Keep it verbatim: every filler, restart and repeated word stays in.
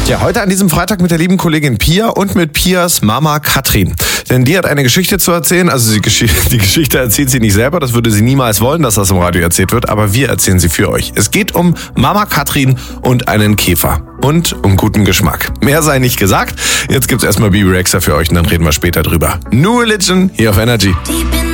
Ja, heute an diesem Freitag mit der lieben Kollegin Pia und mit Pias Mama Katrin. Denn die hat eine Geschichte zu erzählen. Also die, Gesch- die Geschichte erzählt sie nicht selber. Das würde sie niemals wollen, dass das im Radio erzählt wird. Aber wir erzählen sie für euch. Es geht um Mama Katrin und einen Käfer. Und um guten Geschmack. Mehr sei nicht gesagt. Jetzt gibt's erstmal Bebe Rexha für euch und dann reden wir später drüber. New Religion hier auf Energy.